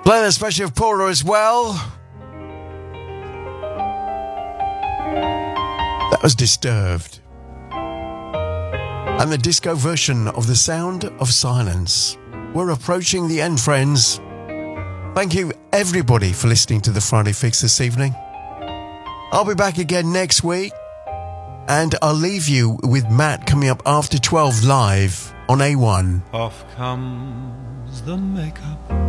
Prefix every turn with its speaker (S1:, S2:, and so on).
S1: Playing a special of Paula as well. That was Disturbed. And the disco version of The Sound of Silence. We're approaching the end, friends. Thank you, everybody, for listening to the Friday Fix this evening. I'll be back again next week. And I'll leave you with Matt coming up after 12 live on A1.
S2: Off comes the makeup.